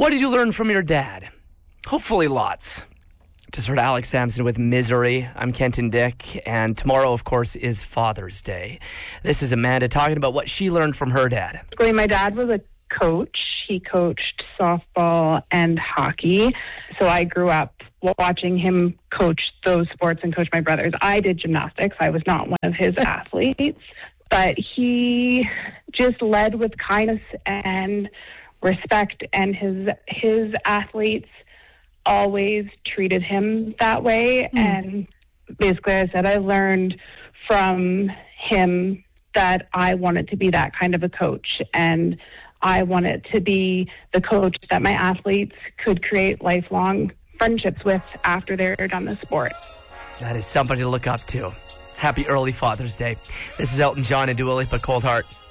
What did you learn from your dad? Hopefully lots. Just heard Alex Sampson with Misery. I'm Kenton Dick, and tomorrow, of course, is Father's Day. This is Amanda talking about what she learned from her dad. My dad was a coach. He coached softball and hockey. So I grew up watching him coach those sports and coach my brothers. I did gymnastics. I was not one of his athletes, but he just led with kindness and respect, and his athletes always treated him that way. And basically, I said I learned from him that I wanted to be that kind of a coach, and I wanted to be the coach that my athletes could create lifelong friendships with after they're done the sport. That is somebody to look up to. Happy early Father's Day. This is Elton John and Dua Lipa, Cold Heart.